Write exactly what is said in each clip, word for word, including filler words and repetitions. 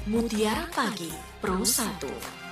Mutiara Pagi Pro satu.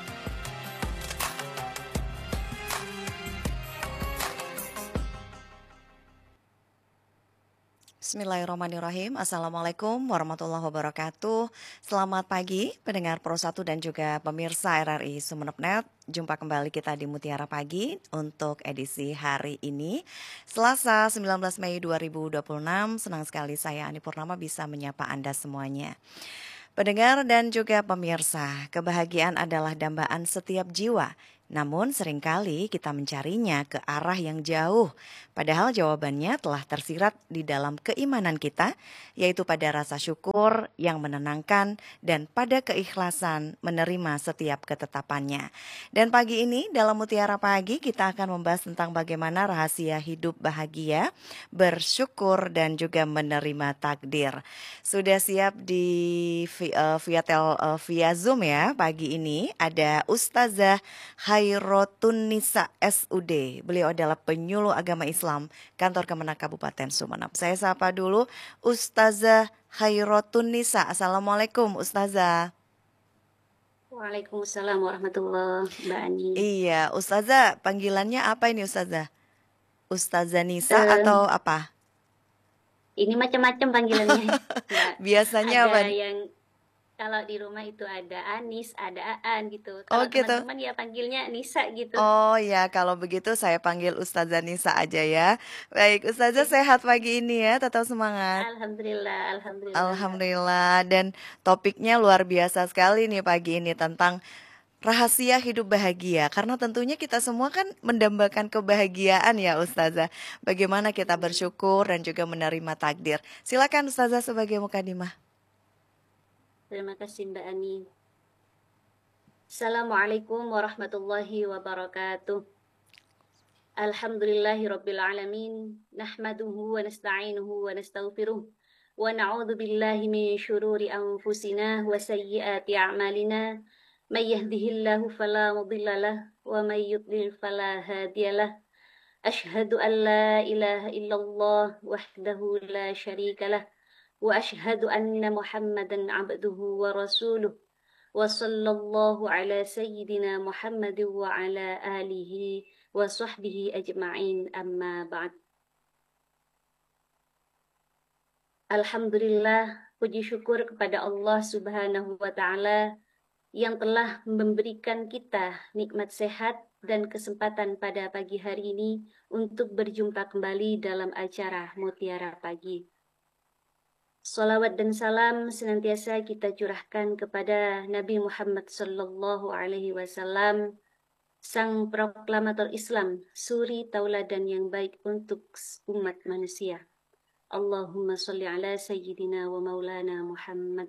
Bismillahirrahmanirrahim. Assalamualaikum warahmatullahi wabarakatuh. Selamat pagi pendengar Pro satu dan juga pemirsa R R I Sumeneb Net. Jumpa kembali kita di Mutiara Pagi untuk edisi hari ini, Selasa sembilan belas Mei dua ribu dua puluh enam. Senang sekali saya Ani Purnama bisa menyapa Anda semuanya. Pendengar dan juga pemirsa, kebahagiaan adalah dambaan setiap jiwa. Namun seringkali kita mencarinya ke arah yang jauh. Padahal jawabannya telah tersirat di dalam keimanan kita, yaitu pada rasa syukur yang menenangkan dan pada keikhlasan menerima setiap ketetapannya. Dan pagi ini dalam Mutiara Pagi kita akan membahas tentang bagaimana rahasia hidup bahagia, bersyukur dan juga menerima takdir. Sudah siap di uh, via tel, uh, via Zoom ya pagi ini ada Ustazah Khairotun Nisa S U D. Beliau adalah penyuluh agama Islam Kantor Kemenak Kabupaten Sumeneb. Saya sapa dulu Ustazah Khairotun Nisa. Assalamualaikum Ustazah. Waalaikumsalam warahmatullahi wabarakatuh, Mbak Ani. Iya, Ustazah panggilannya apa ini Ustazah? Ustazah Nisa Uh, atau apa? Ini macam-macam panggilannya. Mbak. Biasanya Ada apa? yang kalau di rumah itu ada Anis, ada Aan gitu. Oh Kalau gitu. teman-teman ya panggilnya Nisa gitu. Oh ya, kalau begitu saya panggil Ustazah Nisa aja ya. Baik, Ustazah sehat pagi ini ya, tetap semangat. Alhamdulillah, alhamdulillah. Alhamdulillah. Dan topiknya luar biasa sekali nih pagi ini tentang rahasia hidup bahagia. Karena tentunya kita semua kan mendambakan kebahagiaan ya Ustazah. Bagaimana kita bersyukur dan juga menerima takdir. Silakan Ustazah sebagai mukadimah. Terima kasih Mbak Ani. Assalamualaikum warahmatullahi wabarakatuh. Alhamdulillahirabbil alamin. Nahmaduhu wa nasta'inuhu wa nastaghfiruh. Wa na'udzu billahi min syururi anfusina wa sayyiati a'malina. May yahdihillahu fala mudilla lahu wa may yudlil fala hadiyalah. Asyhadu an la ilaha illallah wahdahu la syarika lah. Wa asyhadu anna Muhammadan 'abduhu wa rasuluh. Wa sallallahu ala sayyidina Muhammad wa ala alihi wa sahbihi ajma'in, amma ba'd. Alhamdulillah, puji syukur kepada Allah Subhanahu wa ta'ala yang telah memberikan kita nikmat sehat dan kesempatan pada pagi hari ini untuk berjumpa kembali dalam acara Mutiara Pagi. Salawat dan salam senantiasa kita curahkan kepada Nabi Muhammad sallallahu alaihi wasallam, sang proklamator Islam, suri tauladan yang baik untuk umat manusia. Allahumma sholli ala sayyidina wa maulana Muhammad.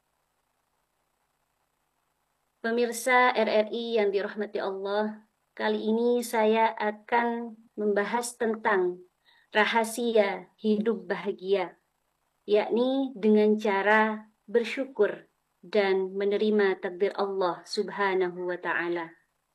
Pemirsa R R I yang dirahmati Allah, kali ini saya akan membahas tentang rahasia hidup bahagia, yakni dengan cara bersyukur dan menerima takdir Allah Subhanahu wa ta'ala.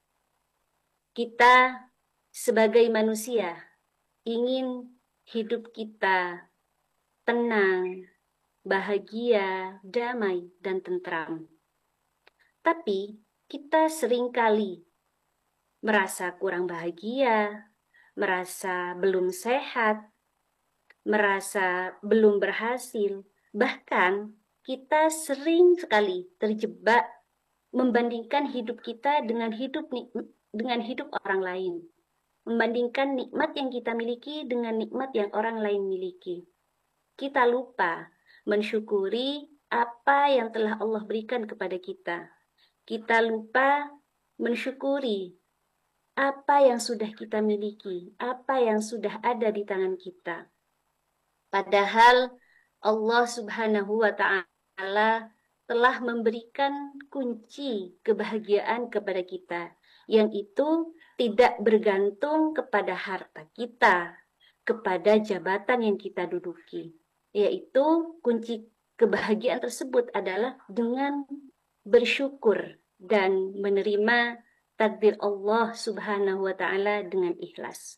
Kita sebagai manusia ingin hidup kita tenang, bahagia, damai, dan tentram. Tapi kita seringkali merasa kurang bahagia, merasa belum sehat, merasa belum berhasil. Bahkan kita sering sekali terjebak membandingkan hidup kita dengan hidup dengan hidup orang lain. Membandingkan nikmat yang kita miliki dengan nikmat yang orang lain miliki. Kita lupa mensyukuri apa yang telah Allah berikan kepada kita. Kita lupa mensyukuri apa yang sudah kita miliki, apa yang sudah ada di tangan kita. Padahal Allah Subhanahu wa ta'ala telah memberikan kunci kebahagiaan kepada kita, yang itu tidak bergantung kepada harta kita, kepada jabatan yang kita duduki. Yaitu kunci kebahagiaan tersebut adalah dengan bersyukur dan menerima takdir Allah Subhanahu wa ta'ala dengan ikhlas.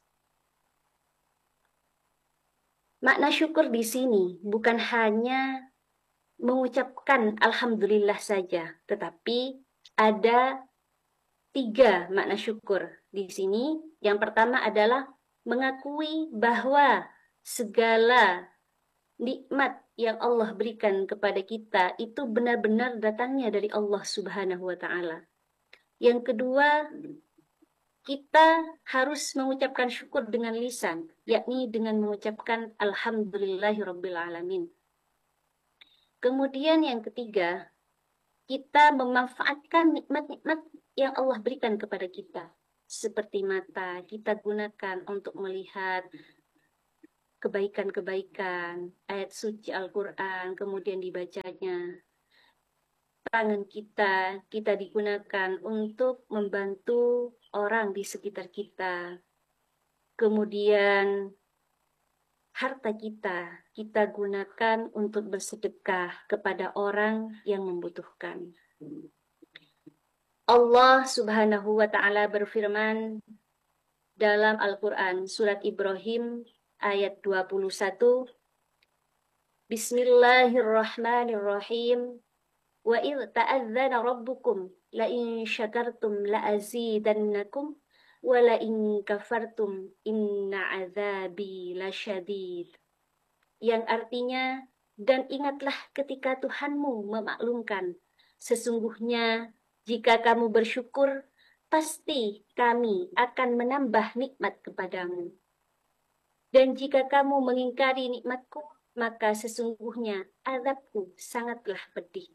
Makna syukur di sini bukan hanya mengucapkan alhamdulillah saja, tetapi ada tiga makna syukur di sini. Yang pertama adalah mengakui bahwa segala nikmat yang Allah berikan kepada kita itu benar-benar datangnya dari Allah Subhanahu wa taala. Yang kedua, kita harus mengucapkan syukur dengan lisan, yakni dengan mengucapkan alhamdulillahirabbil alamin. Kemudian yang ketiga, kita memanfaatkan nikmat-nikmat yang Allah berikan kepada kita. Seperti mata, kita gunakan untuk melihat kebaikan-kebaikan, ayat suci Al-Quran, kemudian dibacanya. Tangan kita, kita digunakan untuk membantu orang di sekitar kita. Kemudian harta kita, kita gunakan untuk bersedekah kepada orang yang membutuhkan. Allah Subhanahu wa ta'ala berfirman dalam Al-Quran, surat Ibrahim ayat dua puluh satu. Bismillahirrahmanirrahim. Wa idh ta'adzana rabbukum la in syakartum la azidannakum wa la in kafartum inna azabi lasyadid. Yang artinya, dan ingatlah ketika Tuhanmu memaklumkan, sesungguhnya jika kamu bersyukur, pasti kami akan menambah nikmat kepadamu. Dan jika kamu mengingkari nikmatku, maka sesungguhnya azabku sangatlah pedih.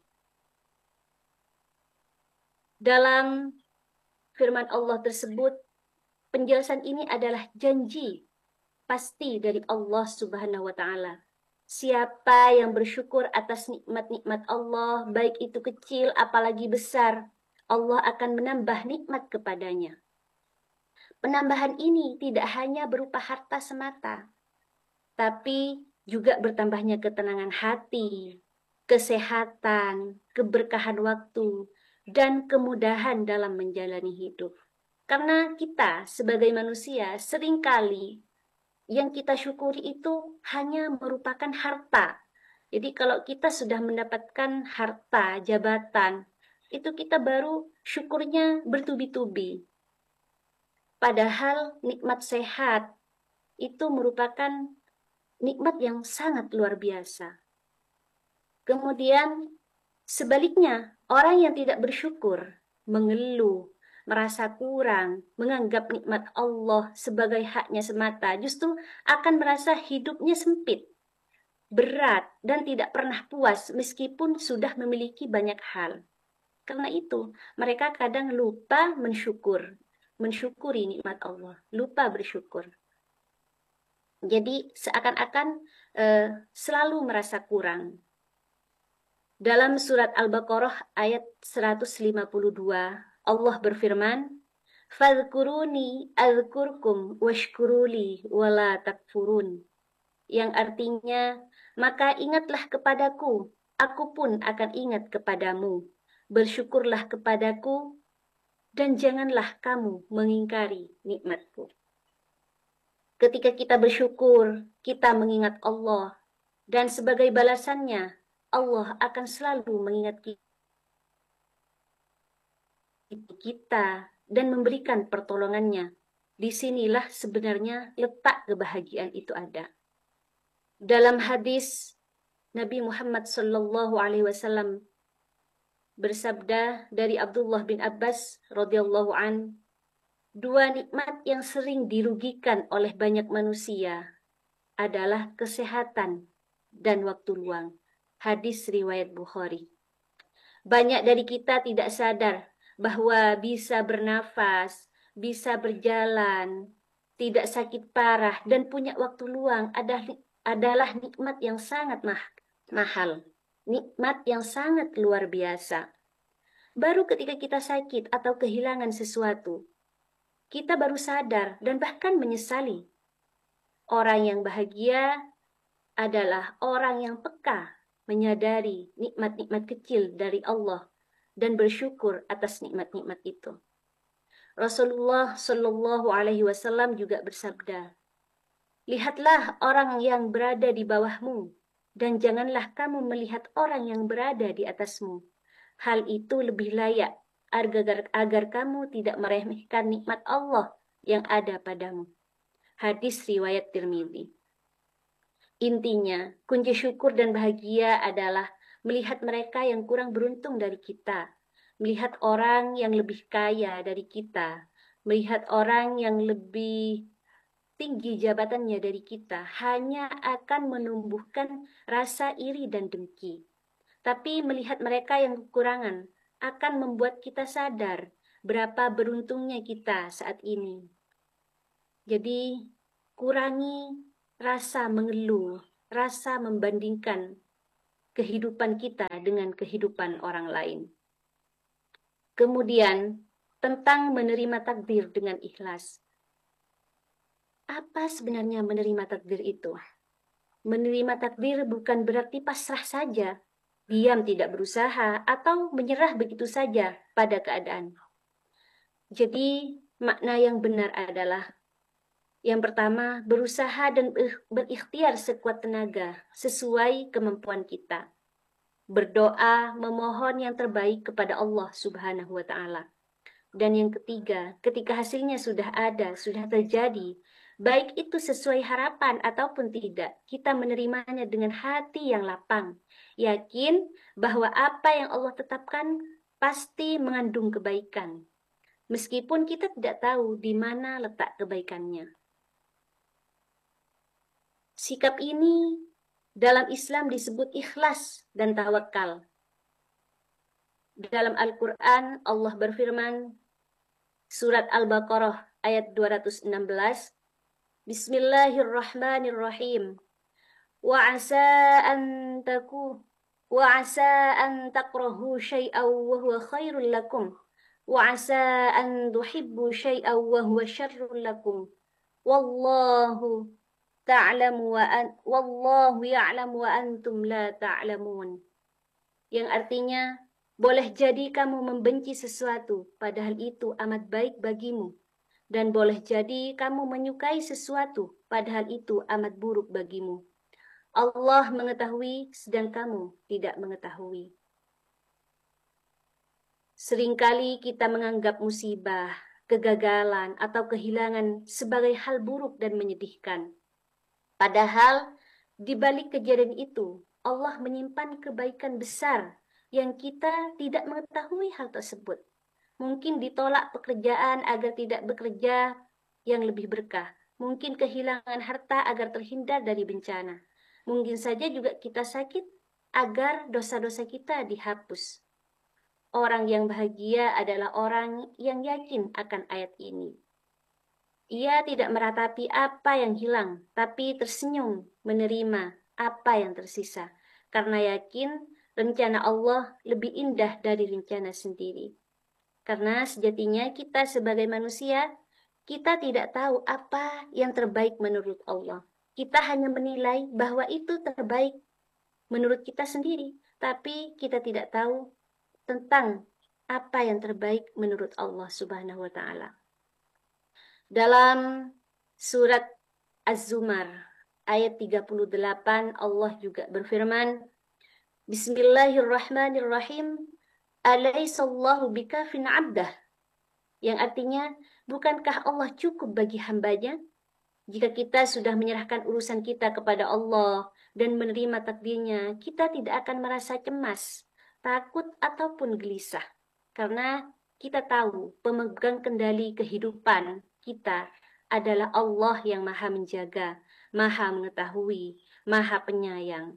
Dalam firman Allah tersebut, penjelasan ini adalah janji pasti dari Allah Subhanahu wa ta'ala. Siapa yang bersyukur atas nikmat-nikmat Allah, baik itu kecil apalagi besar, Allah akan menambah nikmat kepadanya. Penambahan ini tidak hanya berupa harta semata, tapi juga bertambahnya ketenangan hati, kesehatan, keberkahan waktu, dan kemudahan dalam menjalani hidup. Karena kita sebagai manusia seringkali yang kita syukuri itu hanya merupakan harta. Jadi kalau kita sudah mendapatkan harta, jabatan, itu kita baru syukurnya bertubi-tubi. Padahal nikmat sehat itu merupakan nikmat yang sangat luar biasa. Kemudian sebaliknya, orang yang tidak bersyukur, mengeluh, merasa kurang, menganggap nikmat Allah sebagai haknya semata, justru akan merasa hidupnya sempit, berat, dan tidak pernah puas meskipun sudah memiliki banyak hal. Karena itu, mereka kadang lupa mensyukur, mensyukuri nikmat Allah, lupa bersyukur. Jadi seakan-akan eh, selalu merasa kurang. Dalam surat Al-Baqarah ayat seratus lima puluh dua, Allah berfirman, "Fadhkuruni adzkurkum washkuruli wala takfurun." Yang artinya, maka ingatlah kepadaku, aku pun akan ingat kepadamu. Bersyukurlah kepadaku, dan janganlah kamu mengingkari nikmatku. Ketika kita bersyukur, kita mengingat Allah, dan sebagai balasannya, Allah akan selalu mengingat kita dan memberikan pertolongannya. Disinilah sebenarnya letak kebahagiaan itu ada. Dalam hadis Nabi Muhammad sallallahu alaihi wasallam bersabda dari Abdullah bin Abbas radhiyallahu an, dua nikmat yang sering dirugikan oleh banyak manusia adalah kesehatan dan waktu luang. Hadis riwayat Bukhari. Banyak dari kita tidak sadar bahwa bisa bernafas, bisa berjalan, tidak sakit parah, dan punya waktu luang adalah, adalah nikmat yang sangat mah, mahal. Nikmat yang sangat luar biasa. Baru ketika kita sakit atau kehilangan sesuatu, kita baru sadar dan bahkan menyesali. Orang yang bahagia adalah orang yang peka, menyadari nikmat-nikmat kecil dari Allah dan bersyukur atas nikmat-nikmat itu. Rasulullah Shallallahu Alaihi Wasallam juga bersabda, lihatlah orang yang berada di bawahmu, dan janganlah kamu melihat orang yang berada di atasmu. Hal itu lebih layak agar, agar kamu tidak meremehkan nikmat Allah yang ada padamu. Hadis riwayat Tirmidzi. Intinya, kunci syukur dan bahagia adalah melihat mereka yang kurang beruntung dari kita, melihat orang yang lebih kaya dari kita, melihat orang yang lebih tinggi jabatannya dari kita, hanya akan menumbuhkan rasa iri dan dengki. Tapi melihat mereka yang kekurangan akan membuat kita sadar berapa beruntungnya kita saat ini. Jadi, kurangi rasa mengeluh, rasa membandingkan kehidupan kita dengan kehidupan orang lain. Kemudian, tentang menerima takdir dengan ikhlas. Apa sebenarnya menerima takdir itu? Menerima takdir bukan berarti pasrah saja, diam tidak berusaha, atau menyerah begitu saja pada keadaan. Jadi, makna yang benar adalah yang pertama, berusaha dan berikhtiar sekuat tenaga sesuai kemampuan kita. Berdoa, memohon yang terbaik kepada Allah Subhanahu wa Ta'ala. Dan yang ketiga, ketika hasilnya sudah ada, sudah terjadi, baik itu sesuai harapan ataupun tidak, kita menerimanya dengan hati yang lapang. Yakin bahwa apa yang Allah tetapkan pasti mengandung kebaikan. Meskipun kita tidak tahu di mana letak kebaikannya. Sikap ini dalam Islam disebut ikhlas dan tawakal. Dalam Al-Quran Allah berfirman, surat Al-Baqarah ayat dua ratus enam belas, Bismillahirrahmanirrahim. Wa asa an taku wa asa an takrahu syai'aw wa huwa khairul lakum wa asa an tuhibbu syai'aw wa huwa syarrul lakum. Wallahu ta'lamu wa an, wallahu ya'lamu wa antum la ta'lamun. Yang artinya, boleh jadi kamu membenci sesuatu padahal itu amat baik bagimu, dan boleh jadi kamu menyukai sesuatu padahal itu amat buruk bagimu. Allah mengetahui sedang kamu tidak mengetahui. Seringkali kita menganggap musibah, kegagalan atau kehilangan sebagai hal buruk dan menyedihkan. Padahal di balik kejadian itu, Allah menyimpan kebaikan besar yang kita tidak mengetahui hal tersebut. Mungkin ditolak pekerjaan agar tidak bekerja yang lebih berkah. Mungkin kehilangan harta agar terhindar dari bencana. Mungkin saja juga kita sakit agar dosa-dosa kita dihapus. Orang yang bahagia adalah orang yang yakin akan ayat ini. Ia tidak meratapi apa yang hilang, tapi tersenyum menerima apa yang tersisa. Karena yakin rencana Allah lebih indah dari rencana sendiri. Karena sejatinya kita sebagai manusia, kita tidak tahu apa yang terbaik menurut Allah. Kita hanya menilai bahwa itu terbaik menurut kita sendiri, tapi kita tidak tahu tentang apa yang terbaik menurut Allah Subhanahu wa Ta'ala. Dalam surat Az-Zumar ayat tiga puluh delapan Allah juga berfirman, Bismillahirrahmanirrahim, Alaysallahu bikafin abdah. Yang artinya, bukankah Allah cukup bagi hambanya? Jika kita sudah menyerahkan urusan kita kepada Allah dan menerima takdirnya, kita tidak akan merasa cemas, takut ataupun gelisah. Karena kita tahu pemegang kendali kehidupan kita adalah Allah yang maha menjaga, maha mengetahui, maha penyayang.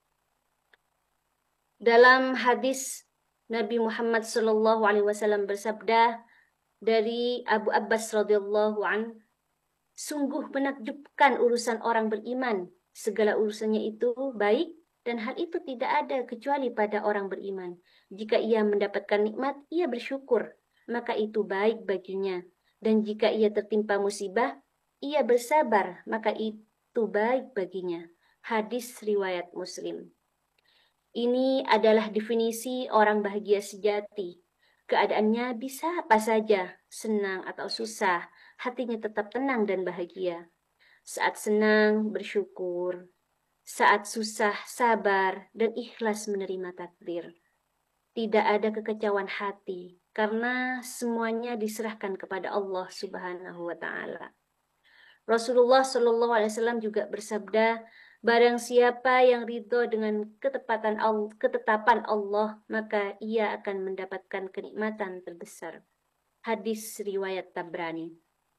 Dalam hadis Nabi Muhammad shallallahu alaihi wasallam bersabda dari Abu Abbas radhiyallahu an, sungguh menakjubkan urusan orang beriman. Segala urusannya itu baik dan hal itu tidak ada kecuali pada orang beriman. Jika ia mendapatkan nikmat, ia bersyukur, maka itu baik baginya. Dan jika ia tertimpa musibah, ia bersabar, maka itu baik baginya. Hadis riwayat Muslim. Ini adalah definisi orang bahagia sejati. Keadaannya bisa apa saja, senang atau susah, hatinya tetap tenang dan bahagia. Saat senang, bersyukur. saat susah sabar dan ikhlas menerima takdir. Tidak ada kekecauan hati karena semuanya diserahkan kepada Allah Subhanahu wa taala. Rasulullah Shallallahu alaihi wasallam juga bersabda, barang siapa yang ridho dengan ketepatan Allah, ketetapan Allah, maka ia akan mendapatkan kenikmatan terbesar. Hadis riwayat Tabrani.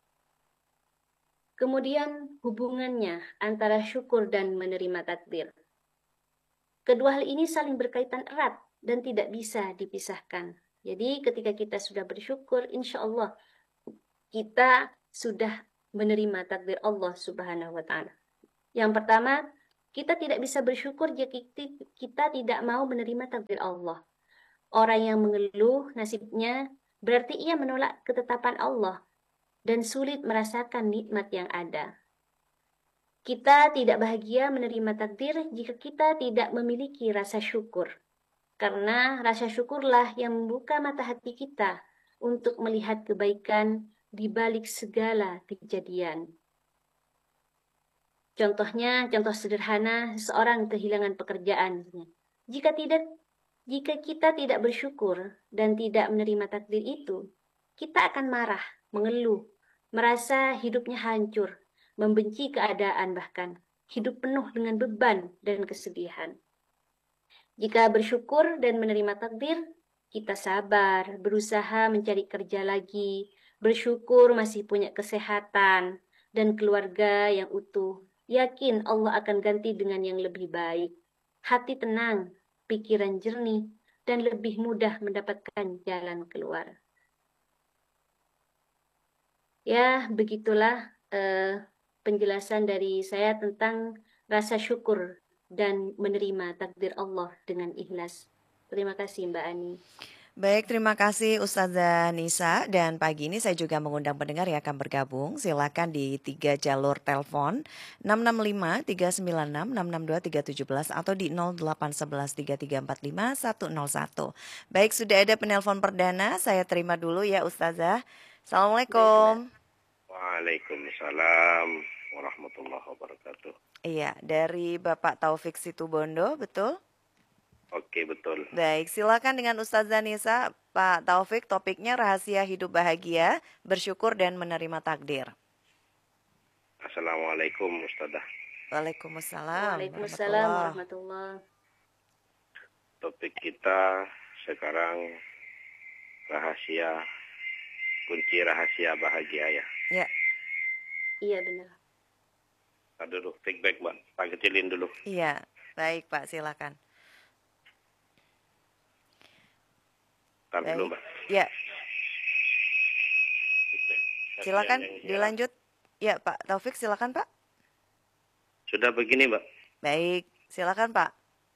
Kemudian hubungannya antara syukur dan menerima takdir. Kedua hal ini saling berkaitan erat dan tidak bisa dipisahkan. Jadi ketika kita sudah bersyukur, insya Allah kita sudah menerima takdir Allah Subhanahu wa taala. Yang pertama, kita tidak bisa bersyukur jika kita tidak mau menerima takdir Allah. Orang yang mengeluh nasibnya berarti ia menolak ketetapan Allah dan sulit merasakan nikmat yang ada. Kita tidak bahagia menerima takdir jika kita tidak memiliki rasa syukur. Karena rasa syukurlah yang membuka mata hati kita untuk melihat kebaikan di balik segala kejadian. Contohnya, contoh sederhana, seseorang kehilangan pekerjaan. Jika tidak, jika kita tidak bersyukur dan tidak menerima takdir itu, kita akan marah, mengeluh, merasa hidupnya hancur, membenci keadaan bahkan, hidup penuh dengan beban dan kesedihan. Jika bersyukur dan menerima takdir, kita sabar, berusaha mencari kerja lagi, bersyukur masih punya kesehatan dan keluarga yang utuh. Yakin Allah akan ganti dengan yang lebih baik. Hati tenang, pikiran jernih, dan lebih mudah mendapatkan jalan keluar. Ya, begitulah eh, penjelasan dari saya tentang rasa syukur dan menerima takdir Allah dengan ikhlas. Terima kasih Mbak Ani. Baik, terima kasih Ustazah Nisa. Dan pagi ini saya juga mengundang pendengar yang akan bergabung. Silakan di tiga jalur telepon enam enam lima tiga sembilan enam enam enam dua tiga tujuh atau di nol delapan satu satu tiga tiga empat lima satu nol satu. Baik, sudah ada penelpon perdana. Saya terima dulu ya Ustazah. Assalamualaikum. Waalaikumsalam warahmatullahi wabarakatuh. Iya, dari Bapak Taufik Situbondo, betul? Oke, betul. Baik, silakan dengan Ustazah Nisa. Pak Taufik, topiknya rahasia hidup bahagia, bersyukur dan menerima takdir. Assalamualaikum Ustazah. Waalaikumsalam. Waalaikumsalam warahmatullahi. Topik kita sekarang rahasia, kunci rahasia bahagia ya. Ya. Iya benar. Aduh, feedback Mbak, Pak kecilin dulu. Iya, baik Pak, silakan. Tahan dulu Mbak. Ya, Feedback. silakan Yang- yang- dilanjut. Ya Pak Taufik, silakan Pak. Sudah begini Mbak. Baik, silakan Pak.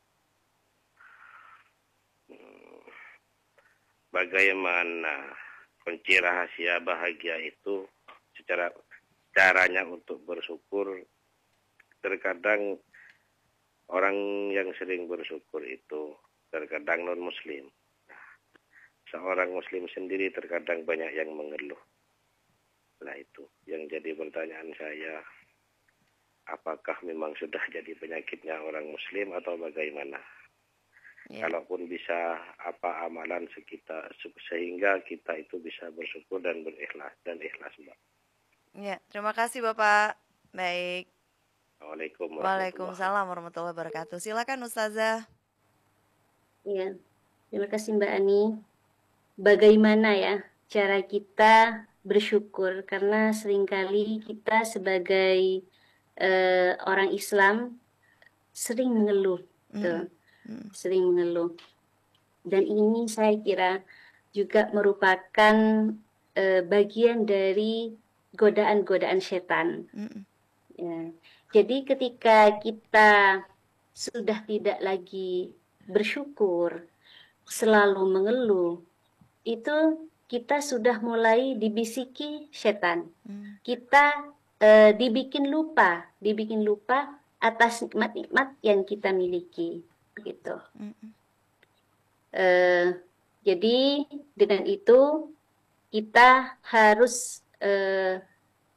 Bagaimana kunci rahasia bahagia itu secara caranya untuk bersyukur. Terkadang orang yang sering bersyukur itu terkadang non muslim. Nah, seorang muslim sendiri terkadang banyak yang mengeluh. Nah itu yang jadi pertanyaan saya, apakah memang sudah jadi penyakitnya orang muslim atau bagaimana? Ya. Kalaupun bisa, apa amalan sekitar sehingga kita itu bisa bersyukur dan berikhlas dan ikhlas Mbak. Ya, terima kasih Bapak. Baik. Waalaikumsalam. Waalaikumsalam warahmatullahi wabarakatuh. Silakan Ustazah. Iya. Terima kasih Mbak Ani. Bagaimana ya cara kita bersyukur, karena seringkali kita sebagai eh, orang Islam sering mengeluh, tuh. Mm. sering mengeluh. Dan ini saya kira juga merupakan eh, bagian dari godaan-godaan setan. Mm. Ya. Jadi ketika kita sudah tidak lagi bersyukur, selalu mengeluh, itu kita sudah mulai dibisiki setan. Mm. Kita eh, dibikin lupa, dibikin lupa atas nikmat-nikmat yang kita miliki. Begitu. Mm. Eh, jadi dengan itu kita harus eh,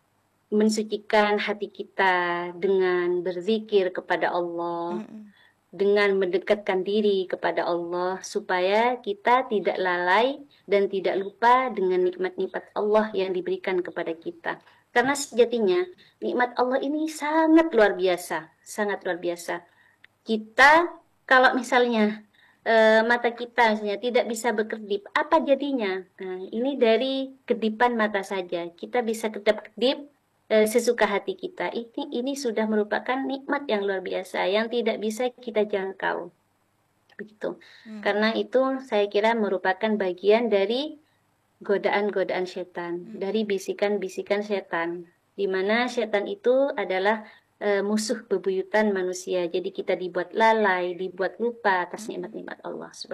mensucikan hati kita dengan berzikir kepada Allah, Mm-mm. dengan mendekatkan diri kepada Allah, supaya kita tidak lalai dan tidak lupa dengan nikmat-nikmat Allah yang diberikan kepada kita. Karena sejatinya nikmat Allah ini sangat luar biasa, sangat luar biasa. Kita kalau misalnya e, mata kita misalnya tidak bisa berkedip, apa jadinya? Nah, ini dari kedipan mata saja. Kita bisa kedap-kedip e, sesuka hati kita. Ini ini sudah merupakan nikmat yang luar biasa yang tidak bisa kita jangkau. Begitu. Hmm. Karena itu saya kira merupakan bagian dari godaan-godaan setan, Hmm. dari bisikan-bisikan setan, di mana setan itu adalah e, musuh bebuyutan manusia. Jadi kita dibuat lalai, dibuat lupa atas nikmat-nikmat Allah.